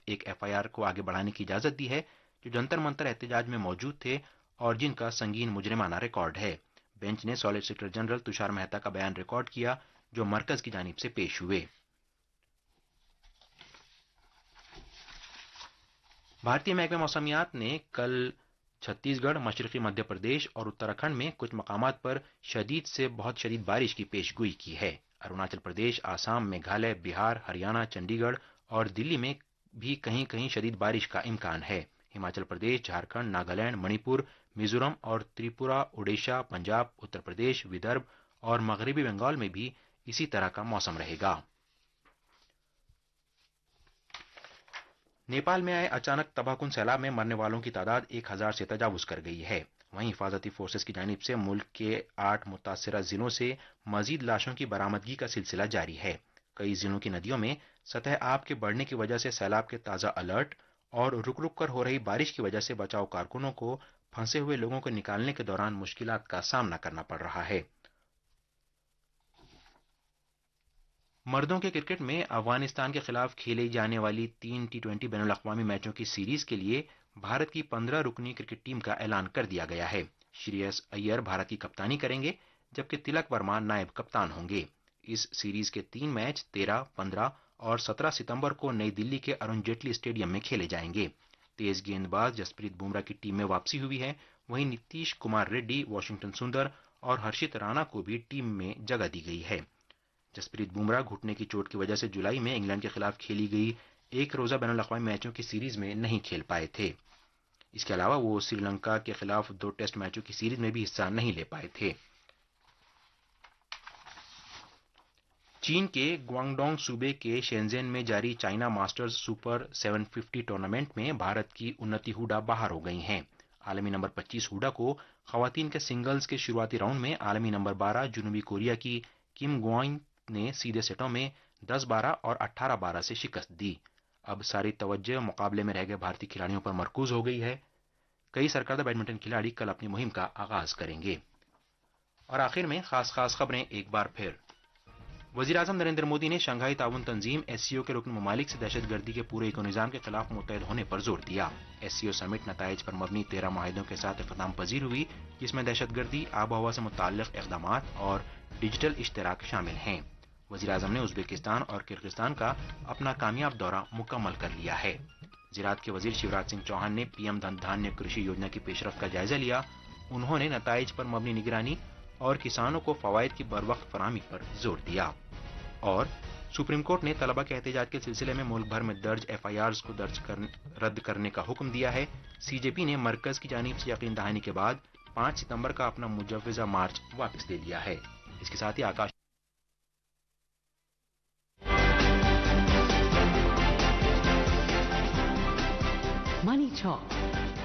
एक एफआईआर को आगे बढ़ाने की इजाजत दी है जो जंतर मंतर एहतजाज में मौजूद थे और जिनका संगीन मुजरिमाना रिकॉर्ड है। बेंच ने सॉलिसिटर जनरल तुषार मेहता का बयान रिकॉर्ड किया जो मरकज की जानिब से पेश हुए। भारतीय महकमे मौसमियात ने कल छत्तीसगढ़, मशरकी मध्य प्रदेश और उत्तराखंड में कुछ मकामात पर शदीद से बहुत शदीद बारिश की पेशगोई की है। अरुणाचल प्रदेश, आसाम, मेघालय, बिहार, हरियाणा, चंडीगढ़ और दिल्ली में भी कहीं कहीं शदीद बारिश का इम्कान है। हिमाचल प्रदेश, झारखंड, नागालैंड, मणिपुर, मिजोरम और त्रिपुरा, ओडिशा, पंजाब, उत्तर प्रदेश, विदर्भ और मगरबी बंगाल में भी इसी तरह का मौसम रहेगा। नेपाल में आए अचानक तबाहकुन सैलाब में मरने वालों की तादाद 1000 से तजावुज कर गई है। वहीं हिफाजती फोर्सेस की जानिब से मुल्क के 8 मुतासरा जिलों से मजीद लाशों की बरामदगी का सिलसिला जारी है। कई जिलों की नदियों में सतह आब के बढ़ने की वजह से सैलाब के ताज़ा अलर्ट और रुक रुक कर हो रही बारिश की वजह से बचाव कारकुनों को फंसे हुए लोगों को निकालने के दौरान मुश्किलात का सामना करना पड़ रहा है। मर्दों के क्रिकेट में अफगानिस्तान के खिलाफ खेली जाने वाली 3 टी20 बैनुल अक़वामी मैचों की सीरीज के लिए भारत की 15 रुकनी क्रिकेट टीम का ऐलान कर दिया गया है। श्रेयस अय्यर भारत की कप्तानी करेंगे जबकि तिलक वर्मा नायब कप्तान होंगे। इस सीरीज के 3 मैच 13, 15 और 17 सितंबर को नई दिल्ली के अरुण जेटली स्टेडियम में खेले जाएंगे। तेज गेंदबाज जसप्रीत बुमराह की टीम में वापसी हुई है। वहीं नीतीश कुमार रेड्डी, वॉशिंगटन सुंदर और हर्षित राणा को भी टीम में जगह दी गई है। जसप्रीत बुमराह घुटने की चोट की वजह से जुलाई में इंग्लैंड के खिलाफ खेली गई एक रोजा बैनुल अक़वामी मैचों की सीरीज में नहीं खेल पाए थे। इसके अलावा वो श्रीलंका के खिलाफ 2 टेस्ट मैचों की सीरीज में भी हिस्सा नहीं ले पाए थे। चीन के ग्वांगडोंग सूबे के शेंजेन में जारी चाइना मास्टर्स सुपर 750 टूर्नामेंट में भारत की उन्नति हुडा बाहर हो गई हैं। आलमी नंबर 25 हुडा को खवातीन के सिंगल्स के शुरुआती राउंड में आलमी नंबर 12 जनूबी कोरिया की किम ग्वाइन ने सीधे सेटों में 10-12 और 18-12 से शिकस्त दी। अब सारी तवज्जो मुकाबले में रह गए भारतीय खिलाड़ियों पर मरकूज हो गई है। कई सरकर्दा बैडमिंटन खिलाड़ी कल अपनी मुहिम का आगाज करेंगे। और आखिर में खास खबरें एक बार फिर। वज़ीर-ए-आज़म नरेंद्र मोदी ने शंघाई ताउन तंजीम एससीओ के रुकन ममालिक से दहशतगर्दी के पूरे इको-निज़ाम के खिलाफ मुत्तहद होने पर जोर दिया। एससीओ समिट नताइज पर मबनी 13 माहिदों के साथ इख्तिताम पजीर हुई, जिसमें दहशतगर्दी, आब हवा से मुताल्लिक़ इक़दामात और डिजिटल इश्तराक शामिल हैं। वज़ीर-ए-आज़म ने उज़्बेकिस्तान और किर्गिस्तान का अपना कामयाब दौरा मुकम्मल कर लिया है। ज़राअत के वज़ीर शिवराज सिंह चौहान ने पीएम धन धान्य कृषि योजना की पेशरफ्त का जायजा लिया। उन्होंने नताइज पर मबनी निगरानी और किसानों को फवायद की बरवक्त फराहमी पर जोर दिया। और सुप्रीम कोर्ट ने तलबा के एहतजाज के सिलसिले में मुल्क भर में दर्ज एफआईआर्स को रद्द करने का हुक्म दिया है। सीजेपी ने मरकज की जानिब से यकीन दहानी के बाद 5 सितंबर का अपना मुजव्वज़ा मार्च वापस ले लिया है। इसके साथ ही आकाश Money Talk